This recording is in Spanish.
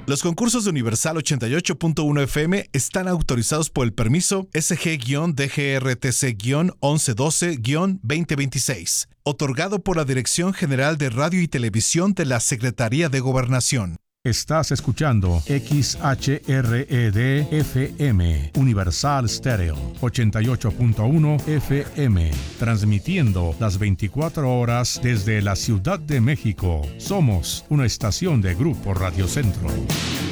Los concursos de Universal 88.1 FM están autorizados por el permiso SG-DGRTC-1112-2026, otorgado por la Dirección General de Radio y Televisión de la Secretaría de Gobernación. Estás escuchando XHRED-FM, Universal Stereo, 88.1 FM, transmitiendo las 24 horas desde la Ciudad de México. Somos una estación de Grupo Radio Centro.